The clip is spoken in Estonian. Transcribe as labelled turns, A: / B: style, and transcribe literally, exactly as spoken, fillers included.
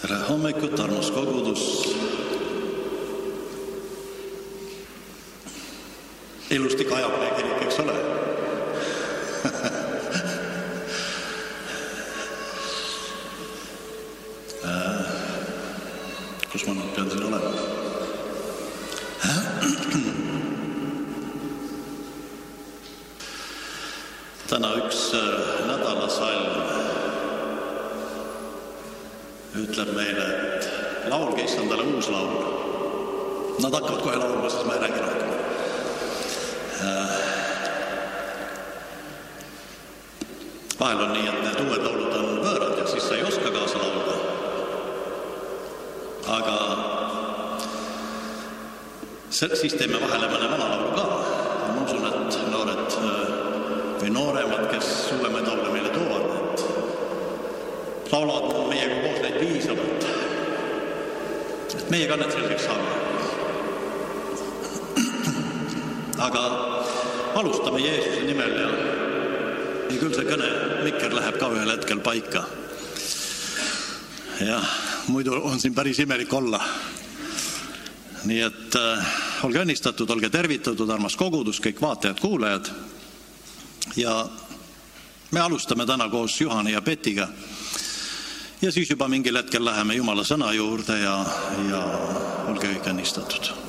A: Tere hommikut, armas kogudus. Ilusti Kajapea kirik, eks ole? Kus ma nüüd pean siin olema? Täna üks nädalasalm ütleb meile, et laulge Issandale uus laul. Nad hakkavad kohe laulma, siis ma ei räägi rohkem. Vahel on nii, et need uued laulud on võõrad ja siis sa ei oska kaasa laulda. Aga siis teeme vahele mõne vana laulu ka. Ma usun, et noored või nooremad, kes uuemaid laule meile toovad, et laulavad meiega koos neid piisavalt, et meie ka need selgeks saame. Aga alustame Jeesuse nimel ja, ja küll see kõne mikker läheb ka ühel hetkel paika. Ja muidu on siin päris imelik olla. Nii et äh, olge õnnistatud, olge tervitatud, armas kogudus, kõik vaatajad, kuulajad. Ja me alustame täna koos Juhani ja Petiga. Ja siis juba mingil hetkel läheme Jumala sõna juurde ja, ja olge kõik õnnistatud.